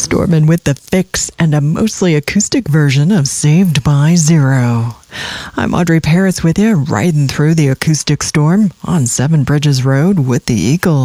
Stormin' with the Fix and a mostly acoustic version of Saved by Zero. I'm Audrey Paris with you, riding through the acoustic storm on Seven Bridges Road with the Eagles.